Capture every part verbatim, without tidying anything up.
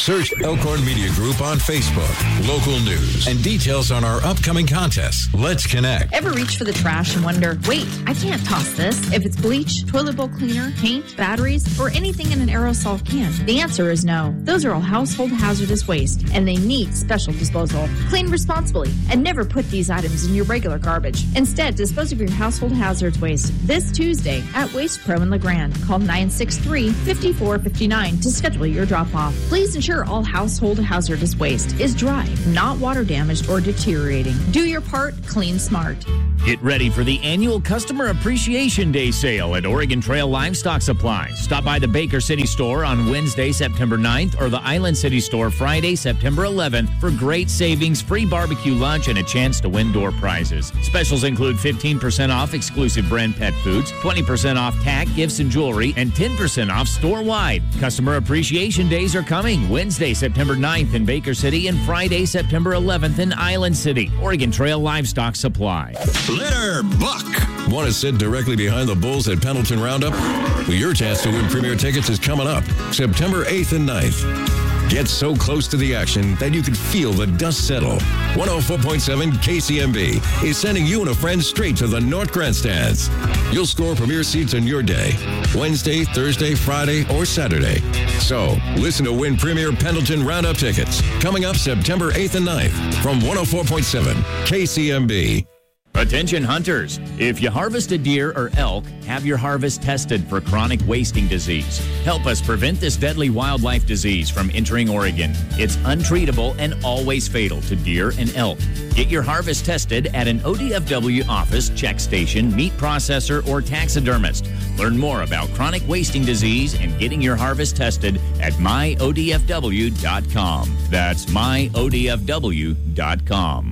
Search Elkhorn Media Group on Facebook. Local news and details on our upcoming contests. Let's connect. Ever reach for the trash and wonder, wait, I can't toss this? If it's bleach, toilet bowl cleaner, paint, batteries, or anything in an aerosol can, the answer is no. Those are all household hazardous waste, and they need special disposal. Clean responsibly, and never put these items in your regular garbage. Instead, dispose of your household hazards waste this Tuesday at Waste Pro in LeGrand. Call nine six three, five four five nine to schedule your drop-off. Please ensure all household hazardous waste is dry, not water damaged or deteriorating. Do your part, clean smart. Get ready for the annual Customer Appreciation Day sale at Oregon Trail Livestock Supply. Stop by the Baker City store on Wednesday, September ninth, or the Island City store Friday, September eleventh for great savings, free barbecue lunch, and a chance to win door prizes. Specials include fifteen percent off exclusive brand pet foods, twenty percent off tack, gifts, and jewelry, and ten percent off store-wide. Customer Appreciation Days are coming Wednesday, September ninth in Baker City and Friday, September eleventh in Island City. Oregon Trail Livestock Supply. Let her buck. Want to sit directly behind the bulls at Pendleton Roundup? Well, your chance to win premier tickets is coming up September eighth and ninth. Get so close to the action that you can feel the dust settle. one oh four point seven K C M B is sending you and a friend straight to the North Grandstands. You'll score premier seats on your day, Wednesday, Thursday, Friday, or Saturday. So, listen to win premier Pendleton Roundup tickets coming up September eighth and ninth from one oh four point seven K C M B. Attention hunters, if you harvest a deer or elk, have your harvest tested for chronic wasting disease. Help us prevent this deadly wildlife disease from entering Oregon. It's untreatable and always fatal to deer and elk. Get your harvest tested at an O D F W office, check station, meat processor, or taxidermist. Learn more about chronic wasting disease and getting your harvest tested at my O D F W dot com. That's my O D F W dot com.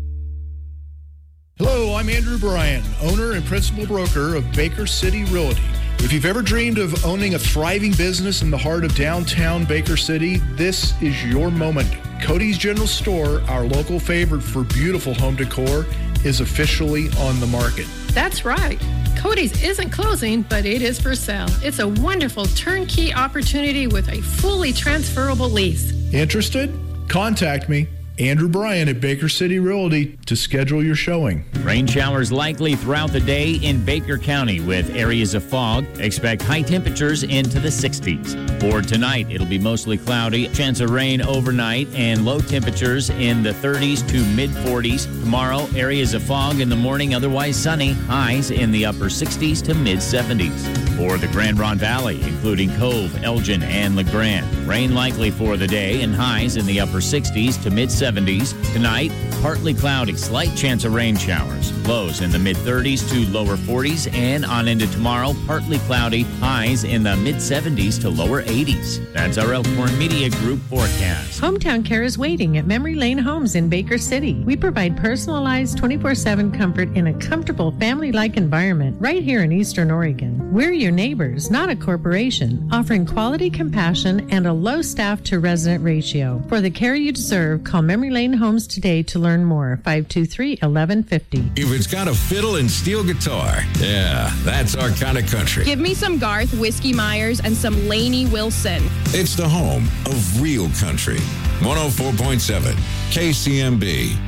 Hello, I'm Andrew Bryan, owner and principal broker of Baker City Realty. If you've ever dreamed of owning a thriving business in the heart of downtown Baker City, this is your moment. Cody's General Store, our local favorite for beautiful home decor, is officially on the market. That's right. Cody's isn't closing, but it is for sale. It's a wonderful turnkey opportunity with a fully transferable lease. Interested? Contact me, Andrew Bryan at Baker City Realty, to schedule your showing. Rain showers likely throughout the day in Baker County with areas of fog. Expect high temperatures into the sixties. For tonight, it'll be mostly cloudy. Chance of rain overnight and low temperatures in the thirties to mid forties. Tomorrow, areas of fog in the morning, otherwise sunny. Highs in the upper sixties to mid seventies. For the Grand Ronde Valley, including Cove, Elgin, and LeGrand. Rain likely for the day and highs in the upper sixties to mid seventies. Tonight, partly cloudy, slight chance of rain showers. Lows in the mid thirties to lower forties, and on into tomorrow, partly cloudy, highs in the mid seventies to lower eighties. That's our Elkhorn Media Group forecast. Hometown Care is waiting at Memory Lane Homes in Baker City. We provide personalized twenty-four seven comfort in a comfortable family-like environment right here in Eastern Oregon. We're your neighbors, not a corporation, offering quality compassion and a low staff to resident ratio. For the care you deserve, call Memory Lane Homes today to learn more. five two three, eleven fifty. If it's got a fiddle and steel guitar, yeah, that's our kind of country. Give me some Garth Whiskey Myers and some Lainey Wilson. It's the home of real country. one oh four point seven K C M B.